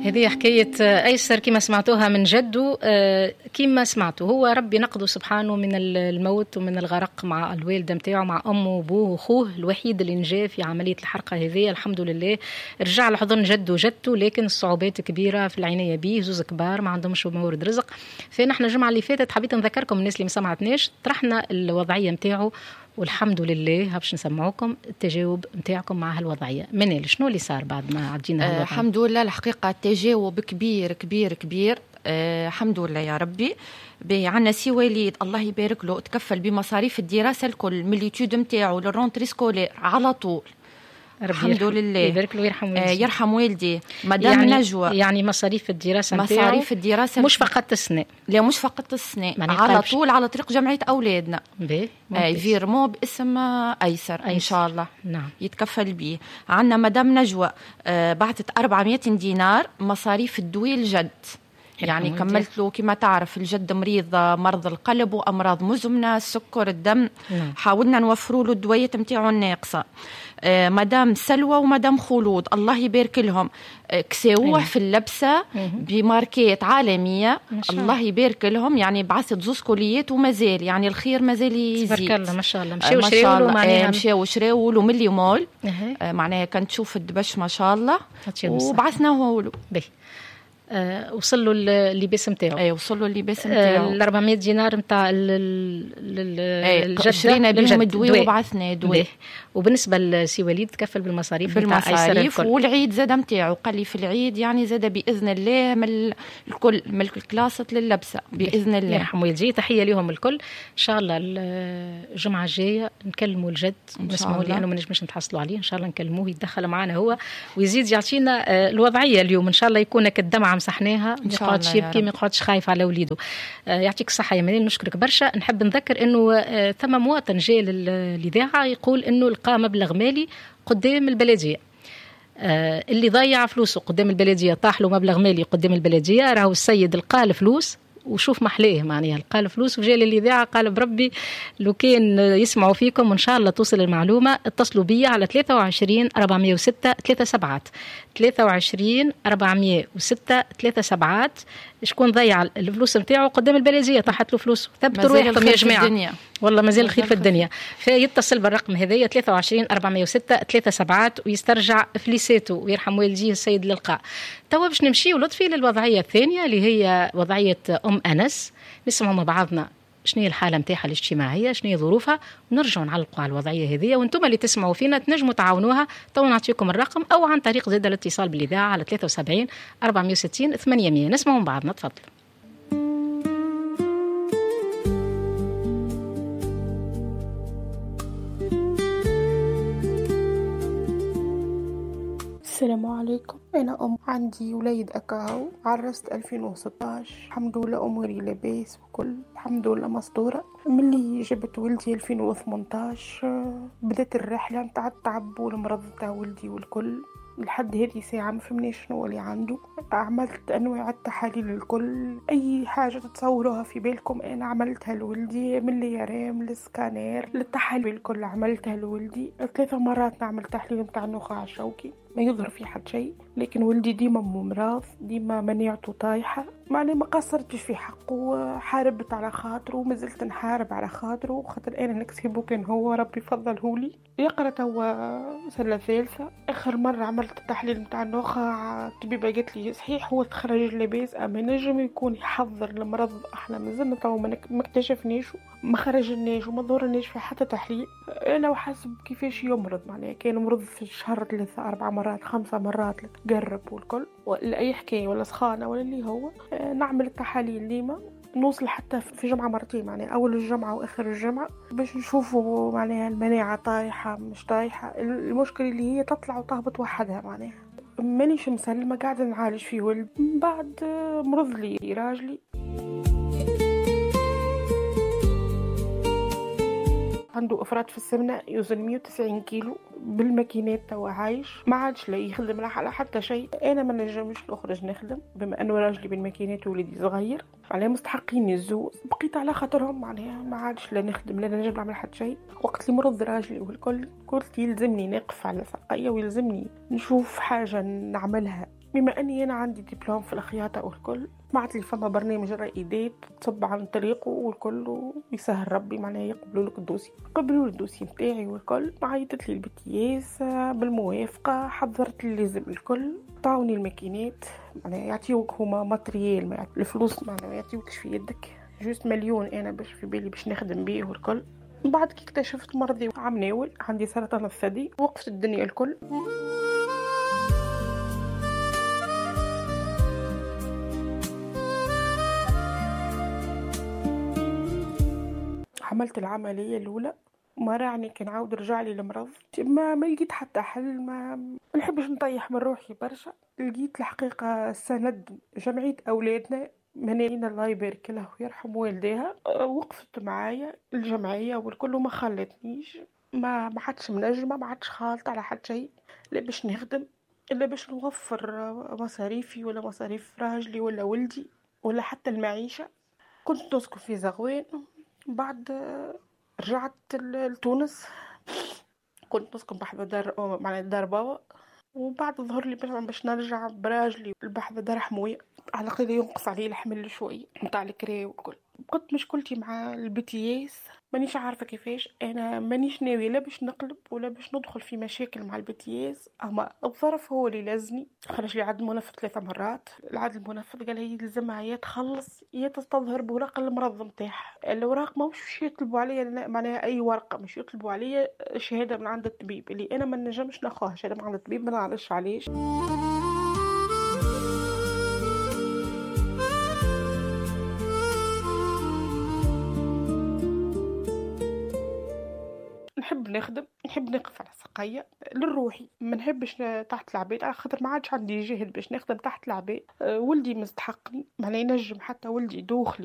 هذه حكاية أيسر كما سمعتوها من جده. كما سمعتوا هو ربي نقضه سبحانه من الموت ومن الغرق مع الوالدة متاعه مع أمه وأبوه وأخوه الوحيد اللي نجا في عملية الحرقة هذه. الحمد لله رجع لحضن جده وجدته، لكن الصعوبات كبيرة في العناية به، زوز كبار ما عندهمش مورد رزق. فنحن الجمعة اللي فاتت حبيت نذكركم الناس اللي ما سمعتناش، طرحنا الوضعية متاعه والحمد لله باش نسمعوكم التجاوب نتاعكم مع هالوضعيه. منال شنو اللي صار بعد ما عدينا الحمد لله الحقيقه التجاوب كبير كبير كبير. الحمد لله يا ربي. عندنا سي وليد الله يبارك له تكفل بمصاريف الدراسه الكل من اليوتيود نتاعو للرونتري سكولير على طول. الحمد لله يبارك له ويرحم والدي. يرحم والدي. مدام يعني نجوى يعني مصاريف الدراسه مصاريف الدراسه مش فقط السنه، لا مش فقط السنه، على طول على طريق جمعيه اولادنا فيرمو باسم ايسر ان شاء الله. نعم. يتكفل به. عندنا مدام نجوى بعثت 400 دينار مصاريف الدوي الجد، يعني كملت له كما تعرف الجد مريض مرض القلب وأمراض مزمنة السكر الدم. حاولنا نوفروا له الدوية متاعه الناقصة. مدام سلوى ومدام خلود الله يبارك لهم كساوه في اللبسة بماركات عالمية الله يبارك لهم، يعني بعثت زوز كليات ومازال يعني الخير مازال يزيد. تبارك الله ما شاء الله. مشاو شراو له ملي مول معناها كانت تشوف الدبش ما شاء الله وبعثناه له. وصل له اللباس نتاعو. اي وصل له اللباس نتاعو. ال 400 دينار نتاع الجده شرينا بهم الدواء وبعثنا دواء. وبالنسبه لسي وليد تكفل بالمصاريف والعيد زاد نتاعو قال لي في العيد يعني زاد باذن الله من الكل من الكلاسات لللبسه باذن الله. يرحم والديه. تحيه لهم الكل. ان شاء الله الجمعه الجايه نكلموا الجد نسمعوا لانه ما نجمش نتحصلوا عليه. ان شاء الله نكلموه يتدخل معنا هو ويزيد يعطينا الوضعيه اليوم. ان شاء الله يكون كالدمعه مسحناها ما يقعدش يبكي ما يقعدش خايف على وليده. يعطيك الصحه يا منال نشكرك برشا. نحب نذكر انه ثم مواطن جاء للاذاعه يقول انه لقى مبلغ مالي قدام البلديه. اللي ضيع فلوسه قدام البلديه طاح له مبلغ مالي قدام البلديه. راهو السيد لقى الفلوس وشوف محليه معناها لقى الفلوس وجاء للاذاعه قال بربي لو كان يسمعوا فيكم وان شاء الله توصل المعلومه اتصلوا بي على 23 406 37 23 406 37. شكون ضيع الفلوس نتاعو قدام البلديه طاحت له فلوس ثبتوا رواحكم يا جماعه والله مازال الخير في الدنيا. فيتصل بالرقم هذايا 23 406 37 ويسترجع فليساته ويرحم والديه السيد للقاء. توا باش نمشي ولطفي للوضعيه الثانيه اللي هي وضعيه ام انس. نسمعوا مع بعضنا شنو هي الحاله نتاعها الاجتماعيه شنو هي ظروفها ونرجعوا نعلقوا على الوضعيه هذه. وانتم اللي تسمعوا فينا تنجموا تعاونوها. تو نعطيكم الرقم او عن طريق زاد الاتصال بالاذاعه على 73 460 800. نسمعوا من بعضنا تفضلوا. السلام عليكم. أنا عندي وليد أكاو عرست 2016. الحمد لله أموري لاباس وكل الحمد لله مصدورة. ملي جبت ولدي 2018 بدأت الرحلة نتاع التعب والمرض نتاع ولدي والكل. لحد هذه ساعة ما فهمناش شنو اللي عنده. عملت أنواع التحاليل الكل أي حاجة تتصوروها في بالكم أنا عملتها لولدي من اليرام للسكانير للتحاليل الكل عملتها لولدي. 3 مرات نعمل تحليل نتاع النخاع الشوكي ما يظهر في حد شيء، لكن ولدي ديما ممراض ديما مناعته طايحة. معني ما قصرتش في حقه حاربت على خاطره ومازلت نحارب على خاطره خاطر أنا نكسبه كان هو ربي فضله لي. يقرأ توا سنة ثالثة. آخر مرة عملت التحليل متاع النخاع الطبيبة قالت لي صحيح هو تخرج لاباس أما نجم يكون يحضر المرض. احنا مازلنا توا ما اكتشفناش ما خرجناش وما ظهرناش في حتى تحليل. أنا وحسب كيفاش يمرض معناها كان مرض في الشهر 3 4 مرات 5 مرات تقرب والكل ولا أي حكاية ولا سخانة ولا اللي هو. نعمل التحاليل ديما نوصل حتى في جمعة مرتين معناها أول الجمعة وآخر الجمعة باش نشوفوا معناها المناعة طايحة مش طايحة. المشكلة اللي هي تطلع وتهبط وحدها معناها. مانيش مسلمة قاعدة نعالج في ولد بعد مرض لي راجلي عنده افراط في السمنه يوزن 190 كيلو بالماكينات توا عايش ما عادش لا يخدم على حتى شيء. انا ما نجمش نخرج نخدم بما انه راجلي بالماكينات ولدي صغير على مستحقين الزوز بقيت على خاطرهم معناها ما عادش لا نخدم لا نجم نعمل حتى شيء. وقت اللي مرض راجلي والكل قلت يلزمني نقف على ساقية ويلزمني نشوف حاجه نعملها بما أني أنا عندي دبلوم في الخياطة والكل، سمعت لي فما برنامج رائدات تصب عن طريقه والكل، ويسهل ربي معناها يقبلوا لك الدوسي، قبلوا الدوسي متاعي والكل. عيطت لي البتياس بالموافقة، حضرت اللي لازم الكل، طاوني الماكينات، معناها يعطيوك هما ماتريال، الفلوس معناها ما يعطيوكش في يدك، جوست مليون أنا باش في بالي باش نخدم بيه والكل. بعد كي اكتشفت مرضي عم ناول عندي سرطان الثدي، وقفت الدنيا الكل. عملت العملية الأولى، ما رعني كان عاود رجع لي المرض، ما لقيت حتى حل، ما نحبش نطيح من روحي برشا. لقيت الحقيقة سند جمعية أولادنا منين الله يبارك له ويرحم والديها، وقفت معايا الجمعية والكل ما خلتنيش، ما عادش منجمة، ما عادش خالطة على حد شيء، لا باش نخدم إلا باش نوفر مصاريفي ولا مصاريف راجلي ولا ولدي ولا حتى المعيشة. كنت نسكن في زغوان، بعد رجعت لتونس، كنت نسكن بحذا دار معناها دار بابا، وبعد ظهر لي باش نرجع براجلي بحذا دار حموية، على قيد ينقص عليه الحمل شوي نتاع الكري والكل. كنت مشكلتي مع البتياس، مانيش عارفة كيفاش، أنا مانيش ناوية لا باش نقلب ولا باش ندخل في مشاكل مع البتياس، أما الظرف هو اللي لازني. خرج لي عاد منفذ 3 مرات، العاد المنفذ قال هي يلزمها يا تخلص يا تستظهر بوراق المرض نتاعها. الأوراق ماهوش يطلبوا عليا معناها أي ورقة، مش يطلبوا عليا شهادة من عند الطبيب اللي أنا ما نجمش ناخذها شهادة من عند الطبيب، ما نعرفش علاش. نحب نخدم، نحب نقف على ساقية للروحي، ما نحبش تحت العباد، على خاطر ما عادش عندي جهد باش نخدم تحت العباد. ولدي مستحقني، ما ينجم حتى ولدي دوخلي